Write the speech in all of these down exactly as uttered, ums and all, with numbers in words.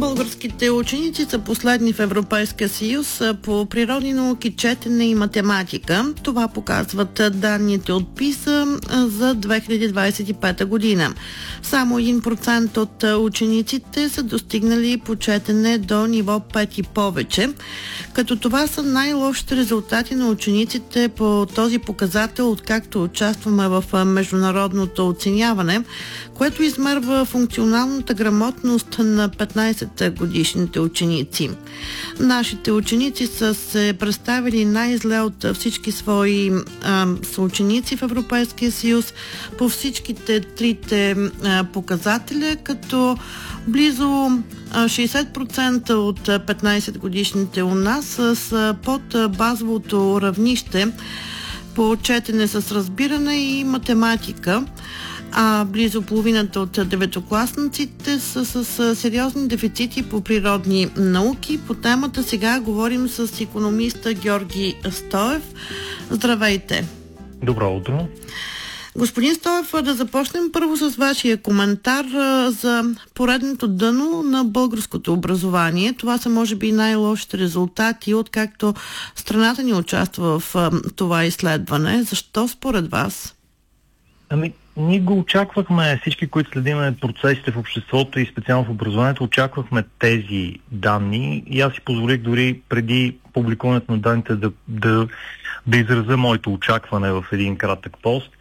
Българските ученици са последни в Европейския съюз по природни науки, четене и математика. Това показват данните от ПИСА за две хиляди двадесет и пета година. Само един процент от учениците са достигнали по четене до ниво пет и повече, като това са най-лошите резултати на учениците по този показател, откакто участваме в международното оценяване, което измерва функционалната грамотност на петнадесетгодишните ученици. Нашите ученици са се представили най-зле от всички свои а, съученици в Европейския съюз по всичките трите а, показателя, като близо шейсет процента от петнадесетгодишните у нас са под базовото равнище по четене с разбиране и математика, а близо половината от деветокласниците са с сериозни дефицити по природни науки. По темата сега говорим с икономиста Георги Стоев. Здравейте! Добро утро! Господин Стоев, да започнем първо с вашия коментар за поредното дъно на българското образование. Това са може би най-лошите резултати, откакто страната ни участва в това изследване. Защо според вас? Ами, ние го очаквахме, всички, които следиме процесите в обществото и специално в образованието, очаквахме тези данни и аз си позволих дори преди публикуването на данните да, да, да изразя моето очакване в един кратък пост.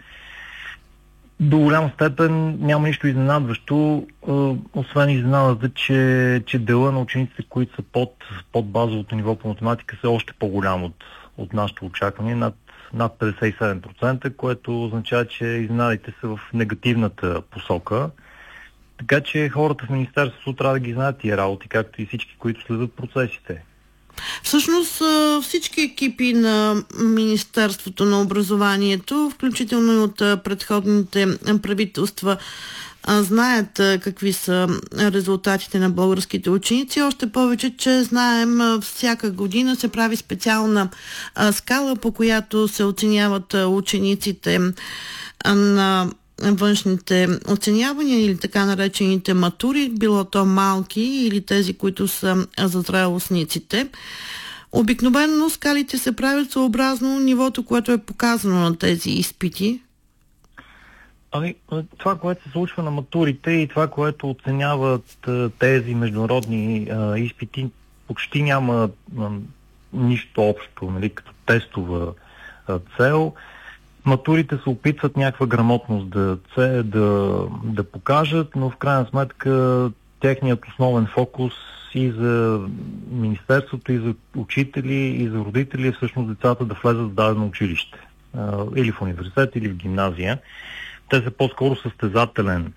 До голяма степен няма нищо изненадващо, освен изненадата, че, че дела на учениците, които са под, под базовото ниво по математика, са още по-голям от, от нашето очакване, над, над петдесет и седем процента, което означава, че изненадите са в негативната посока. Така че хората в Министерството трябва да ги знаят тия работи, както и всички, които следят процесите. Всъщност всички екипи на Министерството на образованието, включително и от предходните правителства, знаят какви са резултатите на българските ученици. Още повече, че знаем, всяка година се прави специална скала, по която се оценяват учениците на външните оценявания или така наречените матури, било то малки или тези, които са за зрелостниците. Обикновено скалите се правят съобразно нивото, което е показано на тези изпити. Ами, това, което се случва на матурите и това, което оценяват тези международни а, изпити, почти няма а, нищо общо, нали, като тестова а, цел. Матурите се опитват някаква грамотност да, да, да покажат, но в крайна сметка техният основен фокус и за Министерството, и за учители, и за родители е всъщност децата да влезат в дадено училище. Или в университет, или в гимназия. Те са по-скоро състезателен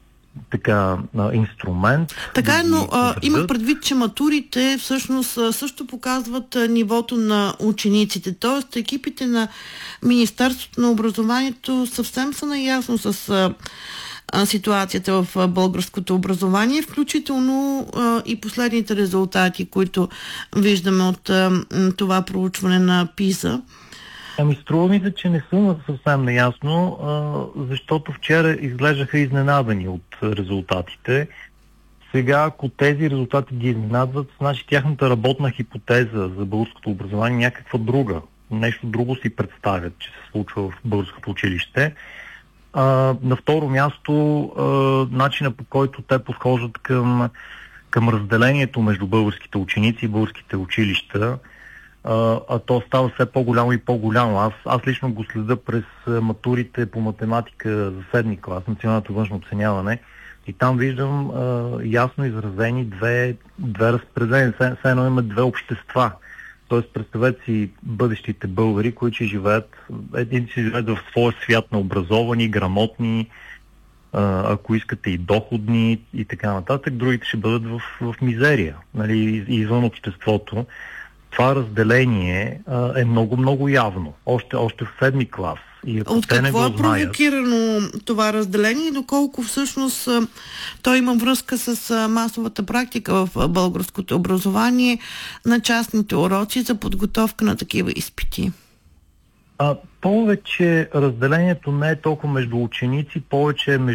така, инструмент. Така е, но а, имах предвид, че матурите всъщност също показват а, нивото на учениците. Тоест екипите на Министерството на образованието съвсем са наясно с а, а, ситуацията в а, българското образование, включително а, и последните резултати, които виждаме от а, това проучване на ПИСА. Ами струва ми се, че не съм съвсем наясно, а, защото вчера изглеждаха изненадани от резултатите. Сега, ако тези резултати ги изненадват, значи тяхната работна хипотеза за българското образование е някаква друга. Нещо друго си представят, че се случва в българското училище. А, на второ място, а, начина по който те подхождат към, към разделението между българските ученици и българските училища, Uh, а то става все по-голямо и по-голямо. Аз, аз лично го следа през матурите по математика за седми клас, националното външно оценяване, и там виждам uh, ясно изразени две, две разпределения. Все едно има две общества. Тоест, представете си бъдещите българи, които живеят, един си живеят в своя свят на образовани, грамотни, uh, ако искате и доходни и така нататък. Другите ще бъдат в, в мизерия, нали, извън обществото. Това разделение а, е много-много явно. Още, още в седми клас. И от какво е провокирано това разделение и доколко всъщност а, той има връзка с а, масовата практика в а, българското образование на частните уроци за подготовка на такива изпити? А, повече разделението не е толкова между ученици, повече е между